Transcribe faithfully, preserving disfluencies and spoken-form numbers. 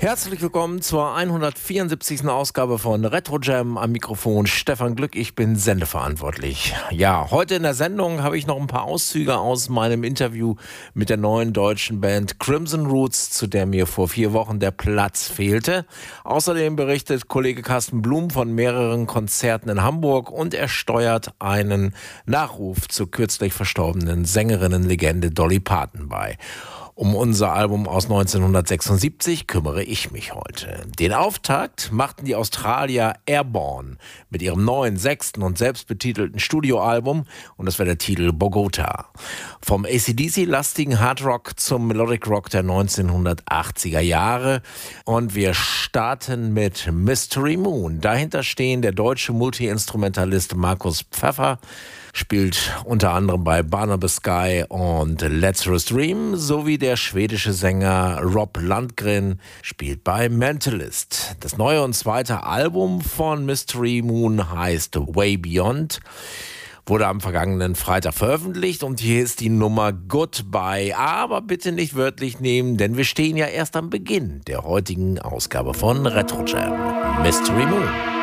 Herzlich willkommen zur hundertvierundsiebzigsten Ausgabe von Retro Jam. Am Mikrofon Stefan Glück, ich bin sendeverantwortlich. Ja, heute in der Sendung habe ich noch ein paar Auszüge aus meinem Interview mit der neuen deutschen Band Crimson Roots, zu der mir vor vier Wochen der Platz fehlte. Außerdem berichtet Kollege Carsten Blum von mehreren Konzerten in Hamburg und er steuert einen Nachruf zur kürzlich verstorbenen Sängerinnenlegende Dolly Parton bei. Um unser Album aus neunzehnhundertsechsundsiebzig kümmere ich mich heute. Den Auftakt machten die Australier Airborne mit ihrem neuen, sechsten und selbstbetitelten Studioalbum und das war der Titel Bogota. Vom A C D C-lastigen Hardrock zum Melodic Rock der neunzehnhundertachtziger Jahre und wir starten mit Mystery Moon. Dahinter stehen der deutsche Multi-Instrumentalist Markus Pfeffer, spielt unter anderem bei Barnabas Sky und Lazarus Dream, sowie der schwedische Sänger Rob Lundgren spielt bei Mentalist. Das neue und zweite Album von Mystery Moon heißt Way Beyond, wurde am vergangenen Freitag veröffentlicht und hier ist die Nummer Goodbye. Aber bitte nicht wörtlich nehmen, denn wir stehen ja erst am Beginn der heutigen Ausgabe von Retro Jam. Mystery Moon.